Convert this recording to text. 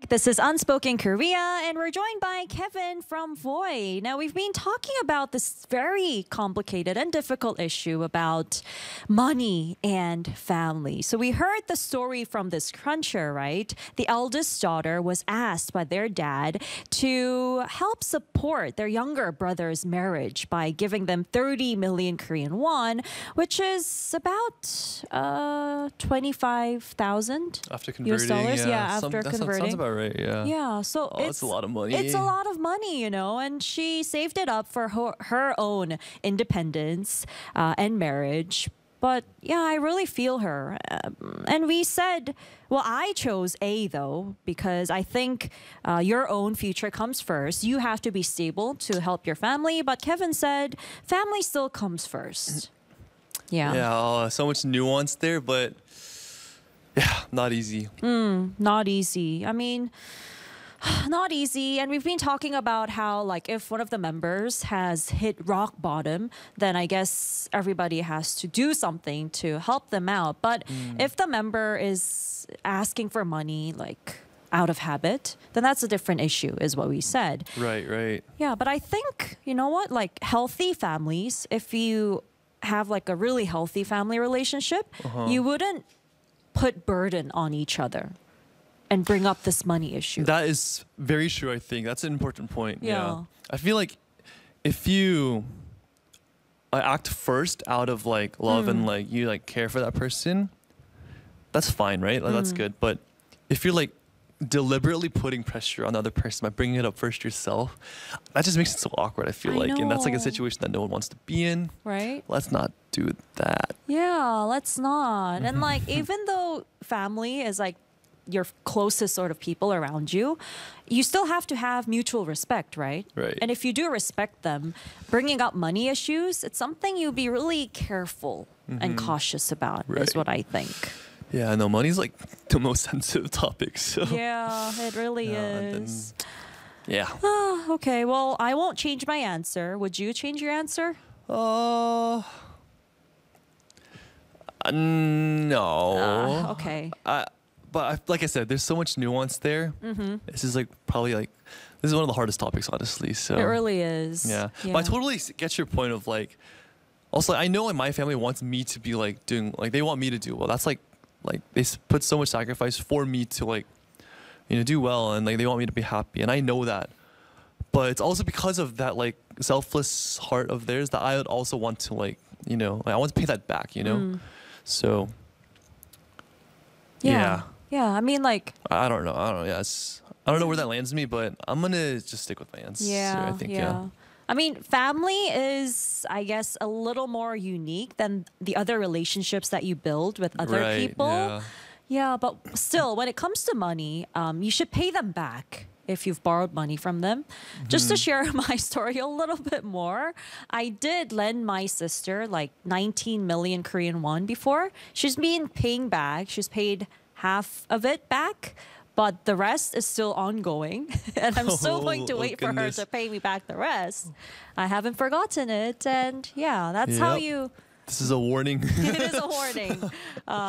This is Unspoken Korea, and we're joined by Kevin from Voy. Now, we've been talking about this very complicated and difficult issue about money and family. So, we heard the story from this cruncher, right? The eldest daughter was asked by their dad to help support their younger brother's marriage by giving them 30 million Korean won, which is about 25,000 After US converting, dollars. Yeah, Some- after that converting. sounds about right. Yeah. Yeah, so Oh, it's a lot of money. It's a lot of money, and she saved it up for her own independence and marriage. But yeah, I really feel her. And we said, well, I chose A though, because I think your own future comes first. You have to be stable to help your family. But Kevin said, family still comes first. Yeah. Yeah, so much nuance there, but yeah, not easy. Not easy. I mean, not easy. And we've been talking about how, like, if one of the members has hit rock bottom, then I guess everybody has to do something to help them out. But if the member is asking for money, like, out of habit, then that's a different issue, is what we said. Right. Yeah, but I think, you know what? Like, healthy families, if you have, like, a really healthy family relationship, you wouldn't put burden on each other and bring up this money issue. That is very true, I think. That's an important point. Yeah. I feel like if you act first out of like love and like you like care for that person, that's fine, right? Like, that's good. But if you're like deliberately putting pressure on the other person by bringing it up first yourself, that just makes it so awkward, I feel I like. And that's like a know. situation that no one wants to be in. Right? Let's not do that. Yeah, let's not. And like, even though family is like your closest sort of people around you, you still have to have mutual respect, right? Right. And if you do respect them, bringing up money issues, it's something you'll be really careful and cautious about, is Right. what I think. Yeah, no, money's like the most sensitive topic. So Yeah, it really Yeah, and then- is. yeah. Okay, well, I won't change my answer. Would you change your answer? No. Okay. Like I said, there's so much nuance there. This is like probably like this is one of the hardest topics, honestly. So It really is. yeah. But I totally get your point of like. Also, I know like my family wants me to be like doing like they want me to do well. That's like they put so much sacrifice for me to like do well, and like they want me to be happy, and I know that. But it's also because of that like selfless heart of theirs that I would also want to like I want to pay that back. So yeah. Yeah, I mean, like, I don't know. Yeah, I don't know where that lands me, but I'm gonna just stick with my answer. I think. Yeah. I mean, family is, I guess, a little more unique than the other relationships that you build with other Right, people. yeah. Yeah, but still, when it comes to money, you should pay them back if you've borrowed money from them. Just to share my story a little bit more, I did lend my sister like 19 million Korean won before. She's been paying back. She's paid half of it back, but the rest is still ongoing. And I'm still going to Oh, wait for her goodness. to pay me back the rest. I haven't forgotten it. And yeah, that's how Yep. you... This is a warning. It is a warning.